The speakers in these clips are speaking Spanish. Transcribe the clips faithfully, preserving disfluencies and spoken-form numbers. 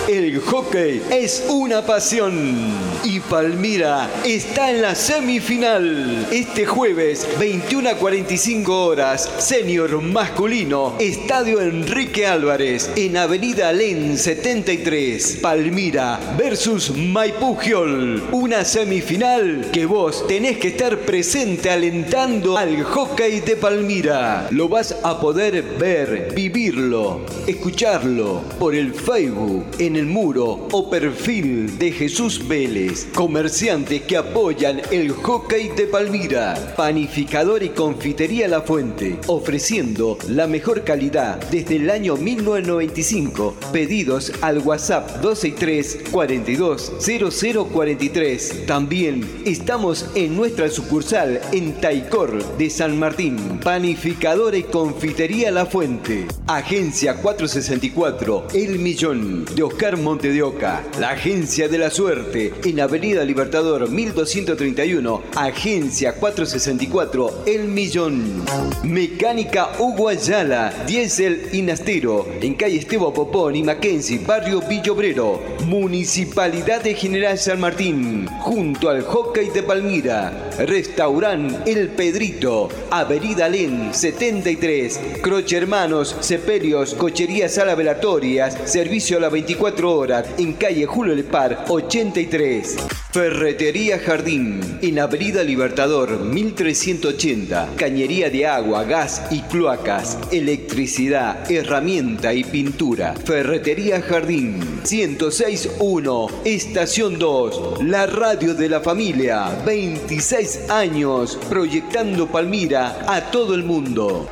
El hockey es una pasión y Palmira está en la semifinal. Este jueves, veintiuna a cuarenta y cinco horas, senior masculino, Estadio Enrique Álvarez, en Avenida Alén setenta y tres. Palmira versus Maipú Giol. Una semifinal que vos tenés que estar presente alentando al hockey de Palmira. Lo vas a poder ver, vivirlo, escucharlo por el Facebook, en el muro o perfil de Jesús Vélez. Comerciantes que apoyan el hockey de Palmira. Panificador y confitería La Fuente, ofreciendo la mejor calidad desde el año mil novecientos noventa y cinco. Pedidos al WhatsApp dos seis tres, cuarenta y dos, cero cero cuarenta y tres. También estamos en nuestra sucursal en Taicor de San Martín. Panificadora y confitería La Fuente. Agencia cuatrocientos sesenta y cuatro, El Millón, de Oscar Monte de Oca. La Agencia de la Suerte, en Avenida Libertador mil doscientos treinta y uno. Agencia cuatrocientos sesenta y cuatro, El Millón. Mecánica Hugo Ayala, Diesel y Nastero, en calle Esteban Popón y Mackenzie, barrio Villobrero. Municipalidad de General San Martín, junto al hockey de Palmira. Restaurant El Pedrito, Avenida Alén setenta y tres. Croce Hermanos, Sepelios, Cochería Sala Velatorias, servicio a las veinticuatro horas, en calle Julio Lepar ochenta y tres. Ferretería Jardín, en Avenida Libertador mil trescientos ochenta. Cañería de agua, gas y cloacas, electricidad, herramienta y pintura. Ferretería Jardín, ciento seis punto uno, Estación dos, la radio de la familia. veintiséis años proyectando Palmira a todo el mundo.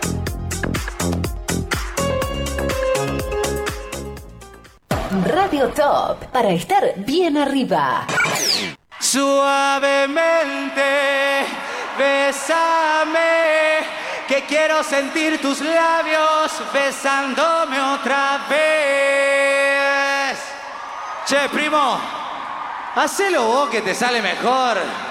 Radio Top, para estar bien arriba. Suavemente, bésame, que quiero sentir tus labios besándome otra vez. Che, primo, hacelo vos que te sale mejor.